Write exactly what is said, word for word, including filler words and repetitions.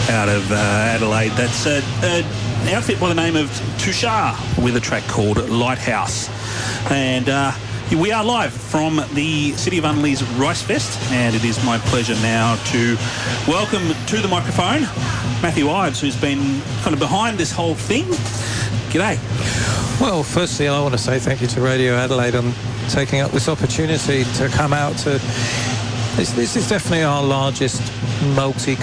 out of uh, Adelaide. That's uh, an outfit by the name of Tushar with a track called Lighthouse. And uh, we are live from the City of Unley's Rice Fest, and it is my pleasure now to welcome to the microphone Matthew Ives, who's been kind of behind this whole thing. G'day. Well, firstly, I want to say thank you to Radio Adelaide on taking up this opportunity to come out to... This, this is definitely our largest multi